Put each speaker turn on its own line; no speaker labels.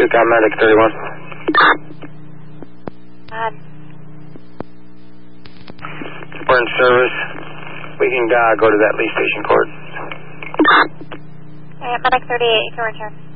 got medic 31. We're in service. We can go to that Lee Station court.
Alright, medic 38, you can return.